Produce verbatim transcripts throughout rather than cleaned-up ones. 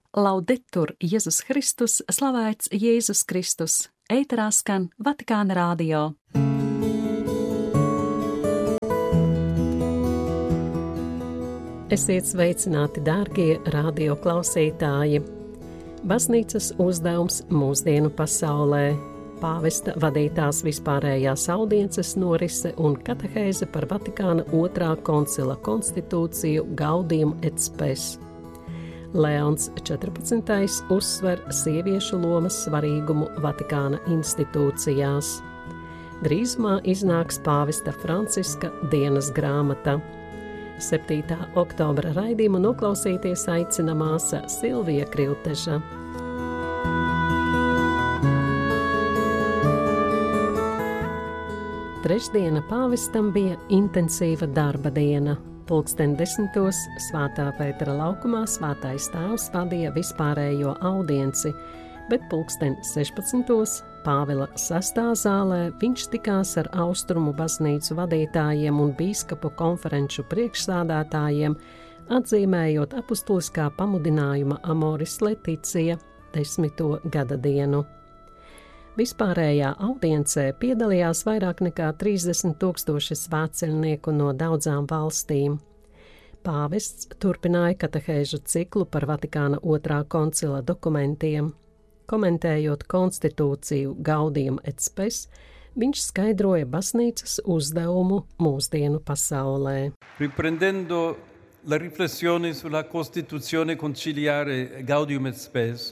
Laudetur Jēzus Kristus, slavēts Jēzus Kristus, ēterā skan Vatikāna radio. Esiet sveicināti, dārgie radio klausītāji! Baznīcas uzdevums mūsdienu pasaulē, pāvesta vadītās vispārējās audiences norise un katehēze par Vatikāna otrā koncila konstitūciju Gaudium et Spes. Leons četrpadsmitais uzsver sieviešu lomas svarīgumu Vatikāna institūcijās. Drīzumā iznāks pāvesta Franciska dienas grāmata. septītā oktobra raidījumu noklausīties aicina māsa Silvija Krilteža. Trešdiena pāvestam bija intensīva darba diena. Pulksten desmitos Svētā Pētera laukumā Svētais tēvs vadīja vispārējo audienci, bet pulksten sešpadsmitos Pāvila sastā zālē viņš tikās ar austrumu baznīcu vadītājiem un bīskapu konferenču priekšsādātājiem, atzīmējot apustuliskā pamudinājuma Amoris Laetitia desmito gada dienu. Vispārējā audiencē piedalījās vairāk nekā trīsdesmit tūkstoši svētceļnieku no daudzām valstīm. Pāvests turpināja katehēžu ciklu par Vatikāna otrā koncila dokumentiem. Komentējot konstitūciju Gaudium et Spes, viņš skaidroja baznīcas uzdevumu mūsdienu pasaulē. Riprendendo la riflessione sulla Costituzione conciliare Gaudium et Spes,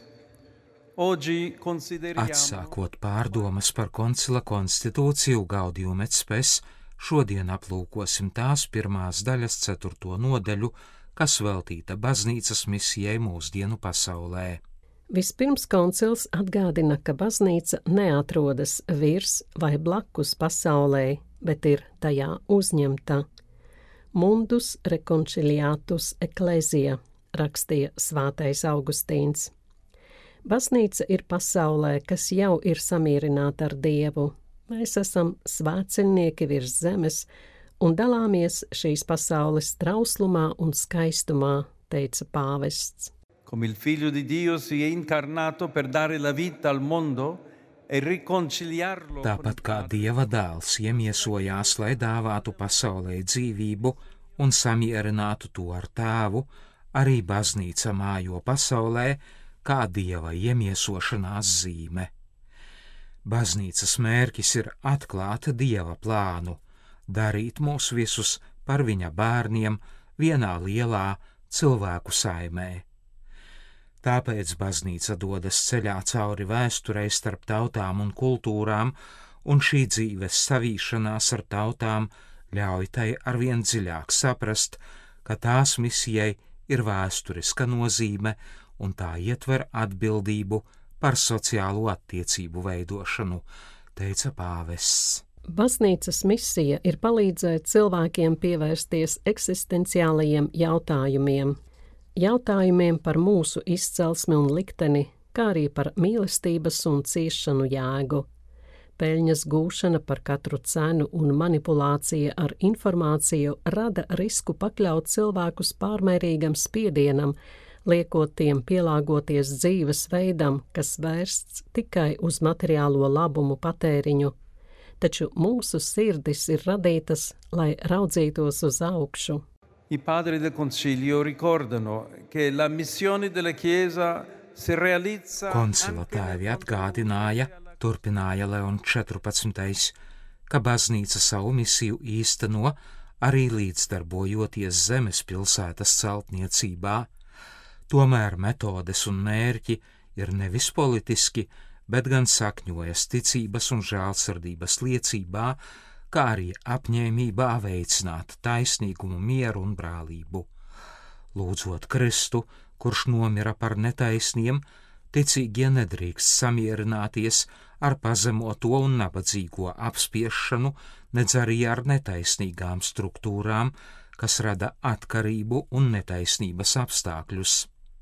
oggi consideriamo... Atsākot pārdomas par koncila konstitūciju Gaudium et Spes, šodien aplūkosim tās pirmās daļas ceturto nodaļu, kas veltīta baznīcas misijai mūsdienu pasaulē. Vispirms koncils atgādina, ka baznīca neatrodas virs vai blakus pasaulē, bet ir tajā uzņemta. Mundus reconciliatus ecclesia, rakstīja svētais Augustīns. Baznīca ir pasaulē, kas jau ir samierināta ar Dievu. Mēs esam svētceļnieki virs zemes un dalāmies šīs pasaules trauslumā un skaistumā, teica pāvests. Come il Figlio di Dio si è incarnato per dare la vita al mondo e riconciliarlo. Tāpat kā Dieva dēls iemiesojās, lai dāvātu pasaulē dzīvību un samierinātu to ar tēvu, arī baznīca mājo pasaulē kā Dieva iemiesošanās zīme. Baznīcas mērķis ir atklāt Dieva plānu, darīt mūs visus par viņa bērniem vienā lielā cilvēku saimē. Tāpēc baznīca dodas ceļā cauri vēsturei starp tautām un kultūrām, un šī dzīves savīšanās ar tautām ļauj tai arvien dziļāk saprast, ka tās misijai ir vēsturiska nozīme, un tā ietver atbildību par sociālo attiecību veidošanu, teica pāvests. Baznīcas misija ir palīdzēt cilvēkiem pievērsties eksistenciālajiem jautājumiem. Jautājumiem par mūsu izcelsmi un likteni, kā arī par mīlestības un ciešanu jēgu. Peļņas gūšana par katru cenu un manipulācija ar informāciju rada risku pakļaut cilvēkus pārmērīgam spiedienam, liekot tiem pielāgoties dzīves veidam, kas vērsts tikai uz materiālo labumu patēriņu. Taču mūsu sirdis ir radītas, lai raudzītos uz augšu. I padri del concilio ricordano che la missione della Chiesa si realizza. Koncila tēvi atgādināja, turpināja Leons četrpadsmitais, ka baznīca savu misiju īsteno arī līdzdarbojoties zemes pilsētas celtniecībā. Tomēr metodes un mērķi ir nevis politiski, bet gan sakņojas ticības un žēlsirdības liecībā, kā arī apņēmībā veicināt taisnīgumu, mieru un brālību. Lūdzot Kristu, kurš nomira par netaisniem, ticīgie nedrīkst samierināties ar pazemoto un nabadzīgo apspiešanu, nedz arī ar netaisnīgām struktūrām, kas rada atkarību un netaisnības apstākļus.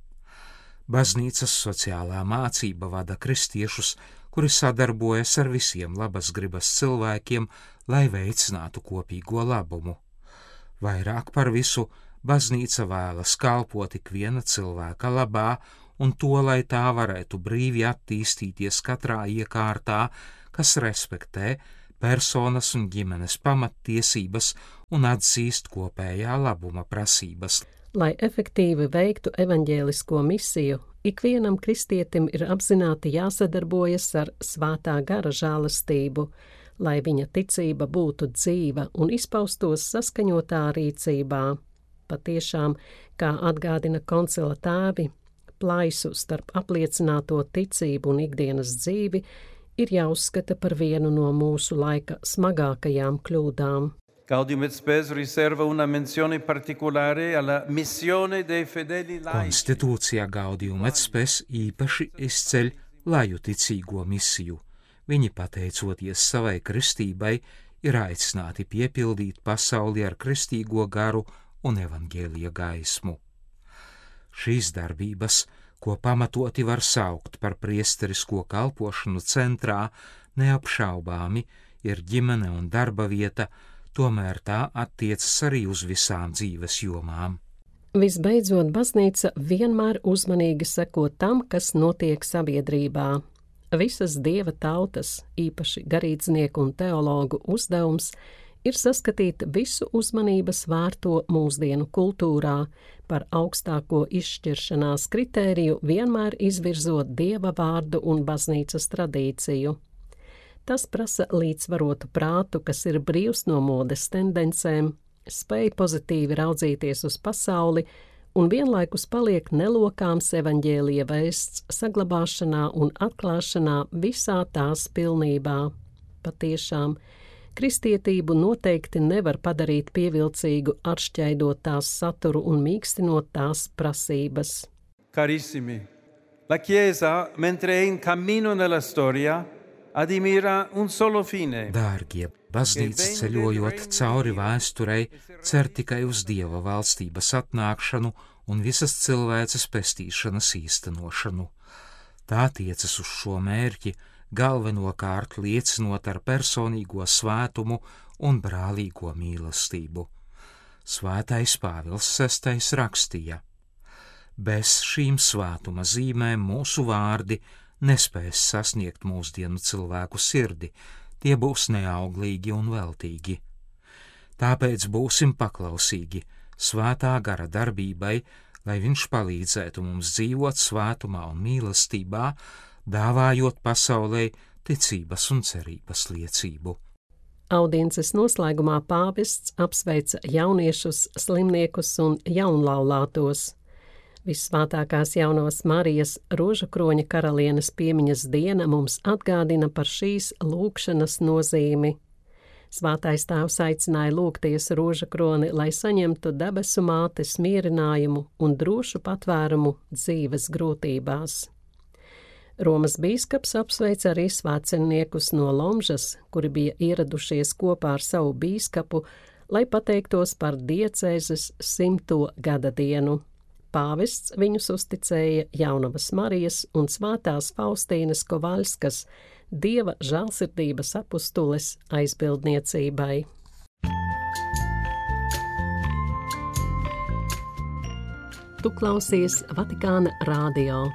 Baznīcas sociālā mācība vada kristiešus, kuri sadarbojas ar visiem labas gribas cilvēkiem, lai veicinātu kopīgo labumu. Vairāk par visu baznīca vēlas kalpot ikviena cilvēka labā un to, lai tā varētu brīvi attīstīties katrā iekārtā, kas respektē personas un ģimenes pamattiesības un atzīst kopējā labuma prasības. Lai efektīvi veiktu evaņģēlisko misiju, ikvienam kristietim ir apzināti jāsadarbojas ar svētā gara žēlastību, lai viņa ticība būtu dzīva un izpaustos saskaņotā rīcībā. Patiešām, kā atgādina koncila tēvi, plaisu starp apliecināto ticību un ikdienas dzīvi ir jāuzskata par vienu no mūsu laika smagākajām kļūdām. Gaudium et Spes riserva una menzione particolare alla missione dei fedeli laici. Konstitūcijā Gaudium et Spes īpaši izceļ laju ticīgo misiju. Viņi, pateicoties savai kristībai, ir aicināti piepildīt pasauli ar kristīgo garu un evaņģēlija gaismu. Šīs darbības, ko pamatoti var saukt par priesterisko kalpošanu centrā, neapšaubāmi ir ģimene un darba vieta, tomēr tā attiecas arī uz visām dzīves jomām. Visbeidzot, baznīca vienmēr uzmanīgi seko tam, kas notiek sabiedrībā. Visas dieva tautas, īpaši garīdznieku un teologu uzdevums, ir saskatīt visu uzmanības vērto mūsdienu kultūrā, par augstāko izšķiršanās kritēriju vienmēr izvirzot dieva vārdu un baznīcas tradīciju. Tas prasa līdzsvarotu prātu, kas ir brīvs no modes tendencēm, spēj pozitīvi raudzīties uz pasauli un vienlaikus paliek nelokāms evaņģēlija vēsts saglabāšanā un atklāšanā visā tās pilnībā. Patiešām, kristietību noteikti nevar padarīt pievilcīgu, atšķaidot tās saturu un mīkstinot tās prasības. Carissimi, la Chiesa, mentre è in cammino nella storia, admira un solo fine. Dārgie, baznīca ceļojot cauri vēsturei, cer tikai uz Dieva valstības atnākšanu un visas cilvēces pestīšanas īstenošanu. Tā tiecas uz šo mērķi, galvenokārt liecinot ar personīgo svētumu un brālīgo mīlestību. Svētais Pāvils sestais rakstīja: bez šīm svētuma zīmēm mūsu vārdi nespēs sasniegt mūsdienu cilvēku sirdi, tie būs neauglīgi un veltīgi. Tāpēc būsim paklausīgi svētā gara darbībai, lai viņš palīdzētu mums dzīvot svētumā un mīlestībā, dāvājot pasaulē ticības un cerības liecību. Audiences noslēgumā pāvests apsveica jauniešus, slimniekus un jaunlaulātos. Visvētākās jaunās Marijas Rožakroņa karalienes piemiņas diena mums atgādina par šīs lūgšanas nozīmi. Svētais tēvs aicināja lūgties Rožakroni, lai saņemtu debesu mātes mierinājumu un drošu patvērumu dzīves grūtībās. Romas bīskaps apsveica arī svētceļniekus no Lomžas, kuri bija ieradušies kopā ar savu bīskapu, lai pateiktos par diecēzes simto gada dienu. Pāvests viņus uzticēja Jaunavas Marijas un Svētās Faustīnas Kovaļskas, Dieva žēlsirdības apustules aizbildniecībai. Tu klausies Vatikāna radio.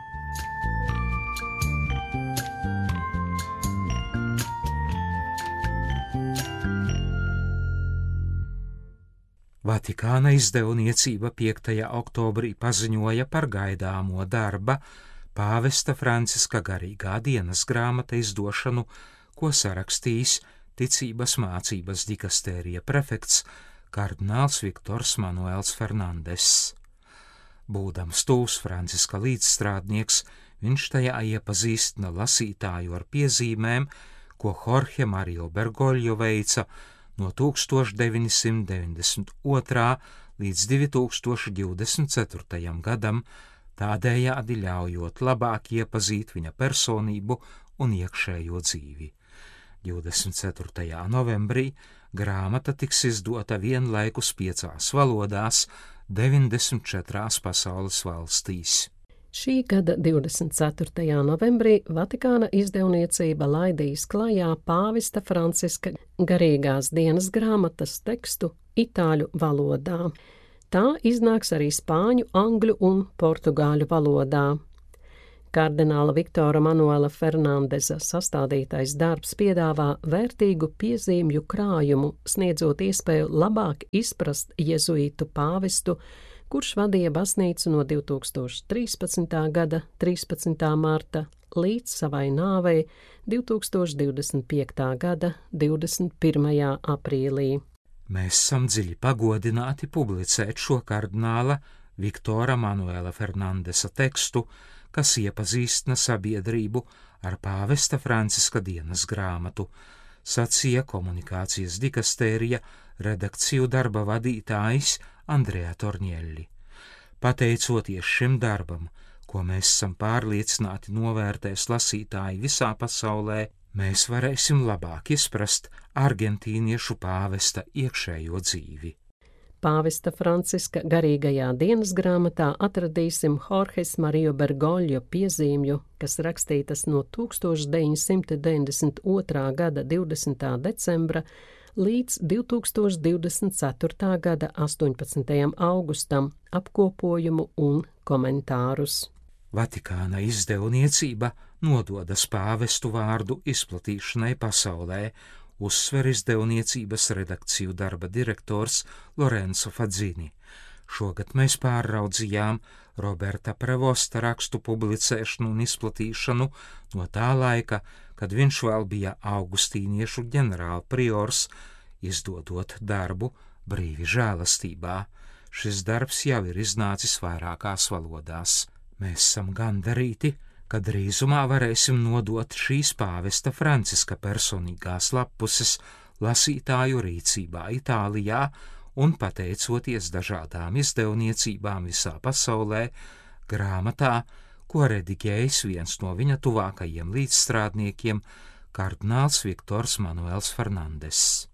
Vatikāna izdevniecība piektajā oktobrī paziņoja par gaidāmo darba pāvesta Franciska garīgā dienas grāmata izdošanu, ko sarakstījis ticības mācības dikastērija prefekts kardināls Viktors Manuels Fernandes. Būdams tūs Franciska līdzstrādnieks, viņš tajā iepazīstina lasītāju ar piezīmēm, ko Jorge Mario Bergoglio veica no tūkstoš deviņsimt deviņdesmit otrā līdz divi tūkstoši divdesmit ceturtajam gadam, tādējādi ļaujot labāk iepazīt viņa personību un iekšējo dzīvi. divdesmit ceturtajā novembrī grāmata tiks izdota vienlaikus piecās valodās deviņdesmit četrās pasaules valstīs. Šī gada divdesmit ceturtajā novembrī Vatikāna izdevniecība laidīs klajā pāvesta Franciska garīgās dienas grāmatas tekstu itāļu valodā. Tā iznāks arī spāņu, angļu un portugāļu valodā. Kardināla Viktora Manuela Fernandesa sastādītais darbs piedāvā vērtīgu piezīmju krājumu, sniedzot iespēju labāk izprast jezuītu pāvestu, kurš vadīja baznīcu no divi tūkstoši trīspadsmitā gada trīspadsmitā marta līdz savai nāvei divi tūkstoši divdesmit piektā gada divdesmit pirmajā aprīlī. Mēs esam dziļi pagodināti publicēt šo kardināla Viktora Manuela Fernandesa tekstu, kas iepazīstina sabiedrību ar pāvesta Franciska dienas grāmatu, sacīja komunikācijas dikastērija redakciju darba vadītājs Andrea Tornielli. Pateicoties šim darbam, ko mēs esam pārliecināti novērtēs lasītāji visā pasaulē, mēs varēsim labāk izprast argentīniešu pāvesta iekšējo dzīvi. Pāvesta Franciska garīgajā dienas grāmatā atradīsim Jorges Mariju Bergoļo piezīmju, kas rakstītas no tūkstoš deviņsimt deviņdesmit otrā gada divdesmitā decembra līdz divi tūkstoši divdesmit ceturtā gada astoņpadsmitajam augustam, apkopojumu un komentārus. Vatikāna izdevniecība nododas pāvestu vārdu izplatīšanai pasaulē, uzsver izdevniecības redakciju darba direktors Lorenzo Fadzini. Šogad mēs pārraudzījām Roberta Prevosta rakstu publicēšanu un izplatīšanu no tā laika, kad viņš vēl bija augustīniešu ģenerāla priors, izdodot darbu Brīvi žēlastībā. Šis darbs jau ir iznācis vairākās valodās. Mēs esam gandarīti, ka drīzumā varēsim nodot šīs pāvesta Franciska personīgās lappuses lasītāju rīcībā Itālijā un, pateicoties dažādām izdevniecībām visā pasaulē, grāmatā, ko rediģējis viens no viņa tuvākajiem līdzstrādniekiem, kardināls Viktors Manuels Fernandes.